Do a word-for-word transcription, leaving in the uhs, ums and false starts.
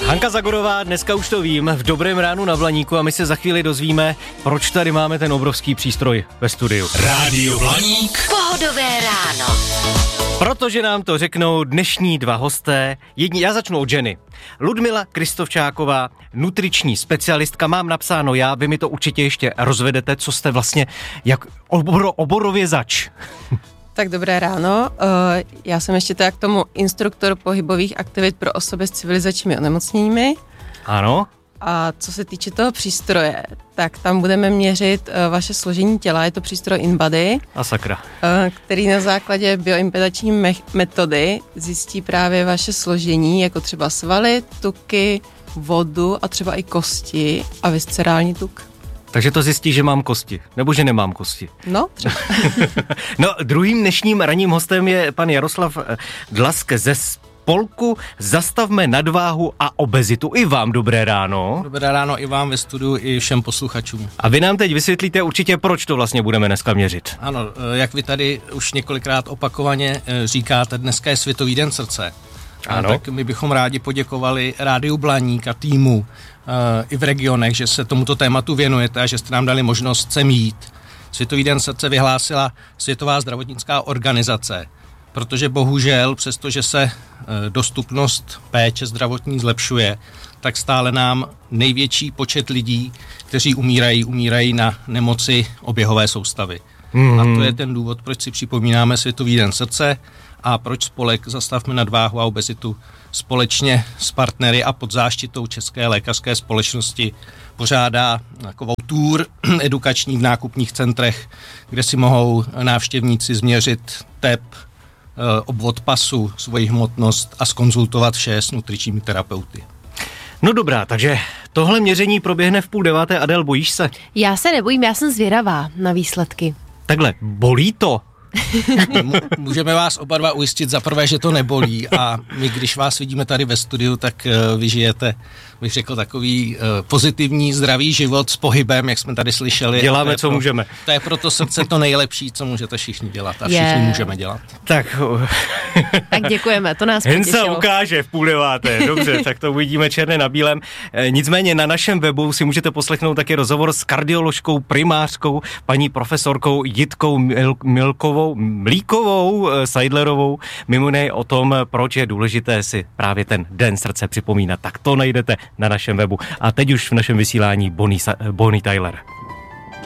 Hanka Zagorová, dneska už to vím, v Dobrém ránu na Blaníku a my se za chvíli dozvíme, proč tady máme ten obrovský přístroj ve studiu. Rádio Blaník. Pohodové ráno. Protože nám to řeknou dnešní dva hosté. Jedni, já začnu od ženy. Ludmila Kristovčáková, nutriční specialistka, mám napsáno já, vy mi to určitě ještě rozvedete, co jste vlastně jak obor, oborově zač. Tak dobré ráno, já jsem ještě tak k tomu instruktor pohybových aktivit pro osoby s civilizačními onemocněními. Ano. A co se týče toho přístroje, tak tam budeme měřit vaše složení těla, je to přístroj InBody. A sakra. Který na základě bioimpedační me- metody zjistí právě vaše složení, jako třeba svaly, tuky, vodu a třeba i kosti a viscerální tuk. Takže to zjistí, že mám kosti, nebo že nemám kosti. No, třeba. No, druhým dnešním ranním hostem je pan Jaroslav Dlask ze spolku Zastavme nadváhu a obezitu. I vám dobré ráno. Dobré ráno i vám ve studiu, i všem posluchačům. A vy nám teď vysvětlíte určitě, proč to vlastně budeme dneska měřit. Ano, jak vy tady už několikrát opakovaně říkáte, dneska je Světový den srdce. Ano. Tak my bychom rádi poděkovali Rádiu Blaník a týmu i v regionech, že se tomuto tématu věnujete a že jste nám dali možnost sem jít. Světový den srdce vyhlásila Světová zdravotnická organizace, protože bohužel, přestože se dostupnost péče zdravotní zlepšuje, tak stále nám největší počet lidí, kteří umírají, umírají na nemoci oběhové soustavy. Mm. A to je ten důvod, proč si připomínáme Světový den srdce a proč spolek Zastavme nadváhu a obezitu společně s partnery a pod záštitou České lékařské společnosti pořádá takovou tour edukační v nákupních centrech, kde si mohou návštěvníci změřit tep, obvod pasu, svoji hmotnost a zkonzultovat vše s nutričními terapeuty. No dobrá, takže tohle měření proběhne v půl deváté. Adel, bojíš se? Já se nebojím, já jsem zvědavá na výsledky. Takhle, bolí to? Můžeme vás oba dva ujistit za prvé, že to nebolí a my, když vás vidíme tady ve studiu, tak uh, vy žijete, bych řekl, takový uh, pozitivní, zdravý život s pohybem, jak jsme tady slyšeli. Děláme, co pro, můžeme. To je pro to srdce to nejlepší, co můžete všichni dělat a všichni yeah. můžeme dělat. Tak, tak děkujeme, to nás Jen potěšilo. se ukáže v půl deváté, dobře, tak to uvidíme černé na bílém. E, nicméně na našem webu si můžete poslechnout taky rozhovor s kardioložkou, primářkou, paní profesorkou Jitkou Mil- Milkovou, Mlíkovou, e, Seidlerovou, mimo jiné o tom, proč je důležité si právě ten den srdce připomínat. Tak to najdete na našem webu. A teď už v našem vysílání Bonnie, Bonnie Tyler.